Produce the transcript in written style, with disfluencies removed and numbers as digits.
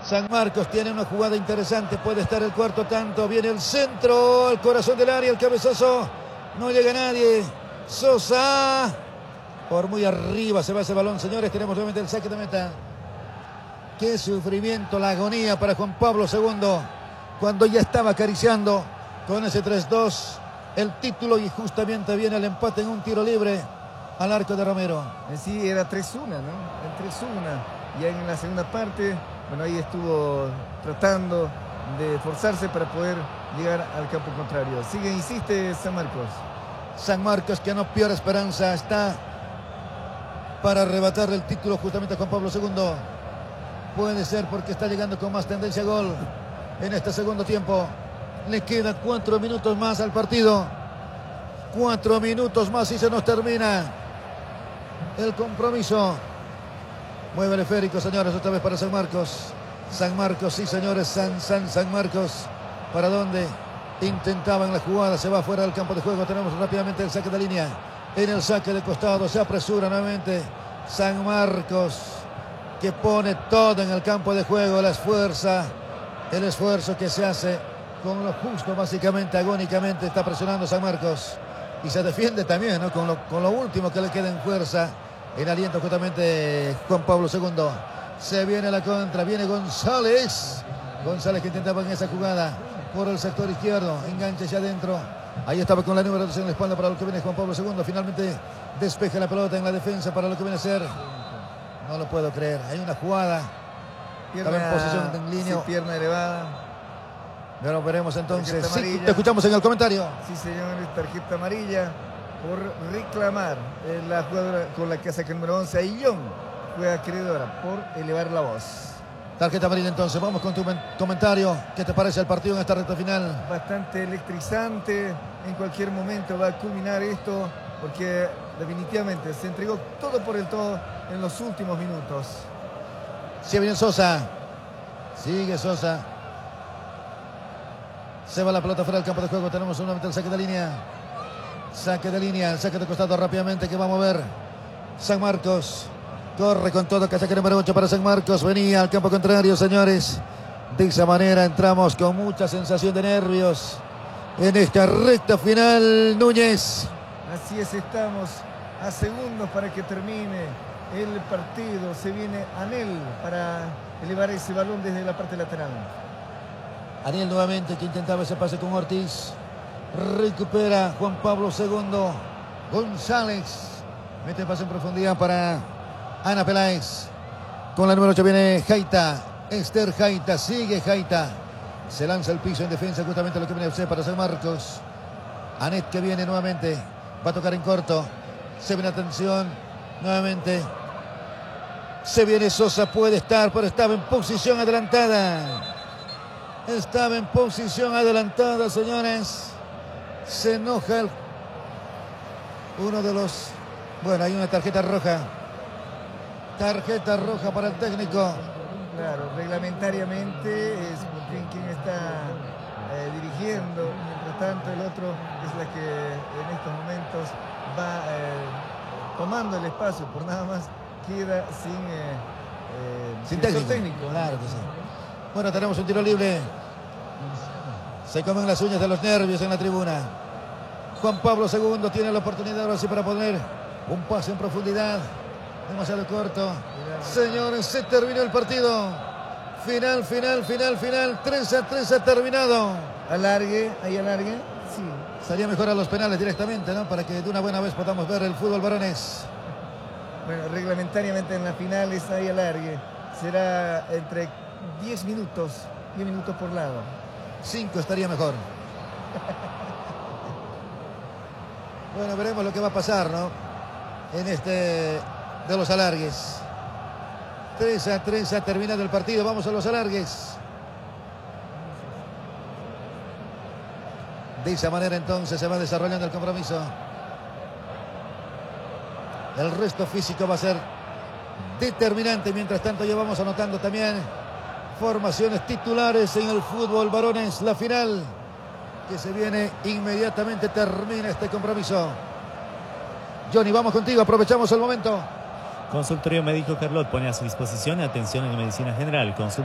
San Marcos tiene una jugada interesante, puede estar el cuarto tanto, viene el centro, el corazón del área, el cabezazo, no llega nadie, Sosa, por muy arriba se va ese balón, señores, tenemos nuevamente el saque de meta. Qué sufrimiento, la agonía para Juan Pablo II, cuando ya estaba acariciando con ese 3-2 el título y justamente viene el empate en un tiro libre al arco de Romero. Sí, era 3-1, ¿no? El 3-1, y en la segunda parte, bueno, ahí estuvo tratando de forzarse para poder llegar al campo contrario. Sigue, insiste San Marcos. San Marcos, que no pierde esperanza, está para arrebatarle el título justamente a Juan Pablo II. Puede ser porque está llegando con más tendencia a gol en este segundo tiempo. Le quedan 4 minutos más al partido. 4 minutos más y se nos termina el compromiso. Mueve el esférico, señores, otra vez para San Marcos. San Marcos, sí, señores, San Marcos. ¿Para dónde? Intentaban la jugada, se va fuera del campo de juego. Tenemos rápidamente el saque de línea. En el saque de costado se apresura nuevamente San Marcos, que pone todo en el campo de juego. La fuerza, el esfuerzo que se hace con lo justo, básicamente, agónicamente está presionando San Marcos. Y se defiende también, ¿no? Con lo último que le queda en fuerza, en aliento justamente Juan Pablo II. Se viene la contra, viene González. González que intentaba en esa jugada por el sector izquierdo, engancha hacia adentro. Ahí estaba con la número 2 en la espalda para lo que viene Juan Pablo II. Finalmente despeja la pelota en la defensa para lo que viene a ser. No lo puedo creer. Hay una jugada. Estaba en posición en línea. Sí, pierna elevada. Pero veremos entonces. Sí, te escuchamos en el comentario. Sí, señores, tarjeta amarilla por reclamar la jugadora con la que saca el número 11. Aillón fue acreedora por elevar la voz. Tarjeta amarilla entonces. Vamos con tu comentario. ¿Qué te parece el partido en esta recta final? Bastante electrizante. En cualquier momento va a culminar esto, porque definitivamente se entregó todo por el todo en los últimos minutos. Sí, viene Sosa. Sigue Sosa. Se va la pelota fuera del campo de juego. Tenemos nuevamente el saque de línea. Saque de línea, el saque de costado rápidamente que va a mover San Marcos. Corre con todo, casaca número 8 para San Marcos. Venía al campo contrario, señores. De esa manera entramos con mucha sensación de nervios en esta recta final, Núñez. Así es, estamos a segundos para que termine el partido. Se viene Anel para elevar ese balón desde la parte lateral. Aniel nuevamente que intentaba ese pase con Ortiz. Recupera Juan Pablo II. González mete pase en profundidad para Ana Peláez. Con la número 8 viene Jaita. Esther Jaita. Sigue Jaita. Se lanza al piso en defensa justamente lo que viene a hacer para San Marcos. Anet que viene nuevamente. Va a tocar en corto. Se viene atención. Nuevamente. Se viene Sosa. Puede estar, pero estaba en posición adelantada. Estaba en posición adelantada, señores. Se enoja uno de los... Bueno, hay una tarjeta roja. Tarjeta roja para el técnico. Claro, reglamentariamente es quien está dirigiendo. Mientras tanto, el otro es la que en estos momentos va tomando el espacio. Por nada más queda sin técnico. Claro que sí. Bueno, tenemos un tiro libre. Se comen las uñas de los nervios en la tribuna. Juan Pablo II tiene la oportunidad ahora sí para poner un pase en profundidad. Demasiado corto. Señores, se terminó el partido. Final. 3-3 ha terminado. Alargue, hay alargue. Sí. Sería mejor a los penales directamente, ¿no? Para que de una buena vez podamos ver el fútbol varones. Bueno, reglamentariamente en las finales hay alargue. Será entre 10 minutos por lado. 5 estaría mejor. Bueno, veremos lo que va a pasar, ¿no? En este de los alargues. 3-3 ha terminado el partido. Vamos a los alargues. De esa manera entonces se va desarrollando el compromiso. El resto físico va a ser determinante. Mientras tanto ya vamos anotando también formaciones titulares en el fútbol varones. La final que se viene inmediatamente termina este compromiso. Johnny, vamos contigo, aprovechamos el momento. Consultorio Médico Carlot pone a su disposición atención en medicina general.